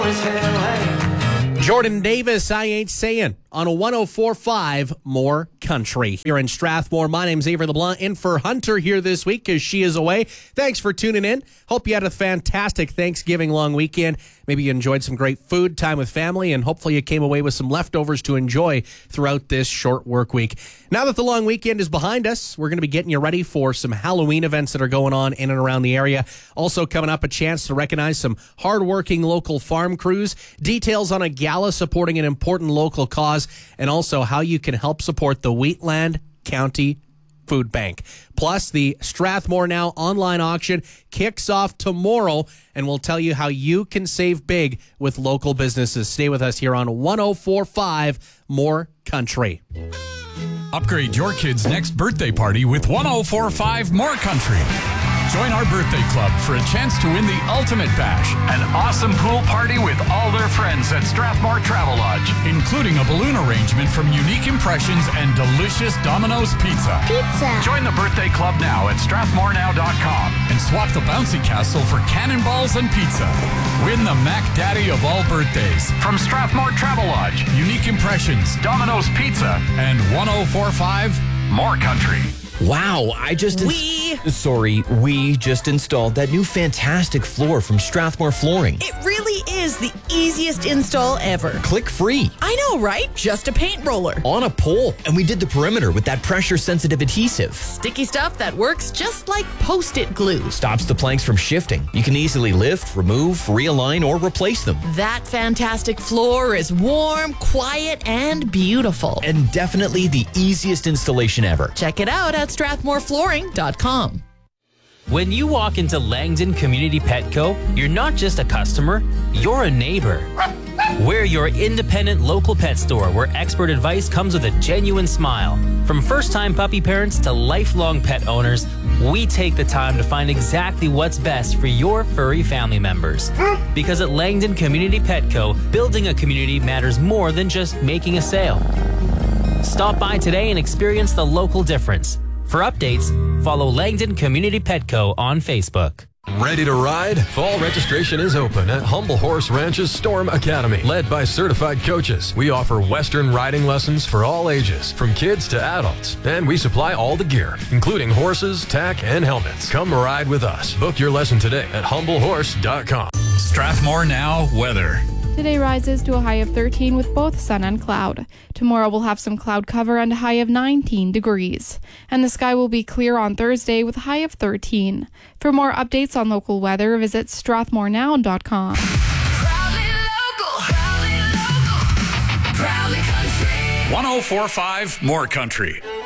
Forest Hill, hey. Jordan Davis, I Ain't Saying, on a 104.5 More Country. You're in Strathmore. My name's Avery LeBlanc, in for Hunter here this week because she is away. Thanks for tuning in. Hope you had a fantastic Thanksgiving long weekend. Maybe you enjoyed some great food, time with family, and hopefully you came away with some leftovers to enjoy throughout this short work week. Now that the long weekend is behind us, we're going to be getting you ready for some Halloween events that are going on in and around the area. Also coming up, a chance to recognize some hardworking local farm crews, details on a gala supporting an important local cause, and also how you can help support the Wheatland County Food Bank. Plus, the Strathmore Now online auction kicks off tomorrow, and we'll tell you how you can save big with local businesses. Stay with us here on 104.5 More Country. Upgrade your kid's next birthday party with 104.5 More Country. Join our birthday club for a chance to win the ultimate bash. An awesome pool party with all their friends at Strathmore Travel Lodge. Including a balloon arrangement from Unique Impressions and delicious Domino's Pizza. Join the birthday club now at strathmorenow.com. And swap the bouncy castle for cannonballs and pizza. Win the Mac Daddy of all birthdays. From Strathmore Travel Lodge, Unique Impressions, Domino's Pizza, and 104.5 More Country. Wow, we just installed that new fantastic floor from Strathmore Flooring. It really is the easiest install ever. Click free. I know, right? Just a paint roller. On a pole. And we did the perimeter with that pressure-sensitive adhesive. Sticky stuff that works just like Post-it glue. Stops the planks from shifting. You can easily lift, remove, realign, or replace them. That fantastic floor is warm, quiet, and beautiful. And definitely the easiest installation ever. Check it out at strathmoreflooring.com. When you walk into Langdon Community Petco, you're not just a customer, you're a neighbor. We're your independent local pet store where expert advice comes with a genuine smile. From first-time puppy parents to lifelong pet owners, we take the time to find exactly what's best for your furry family members. Because at Langdon Community Petco, building a community matters more than just making a sale. Stop by today and experience the local difference. For updates, follow Langdon Community Petco on Facebook. Ready to ride? Fall registration is open at Humble Horse Ranch's Storm Academy. Led by certified coaches, we offer Western riding lessons for all ages, from kids to adults. And we supply all the gear, including horses, tack, and helmets. Come ride with us. Book your lesson today at humblehorse.com. Strathmore Now weather. Today rises to a high of 13 with both sun and cloud. Tomorrow we'll have some cloud cover and a high of 19 degrees. And the sky will be clear on Thursday with a high of 13. For more updates on local weather, visit strathmorenow.com. Proudly local, proudly local, proudly country. 104.5 More Country.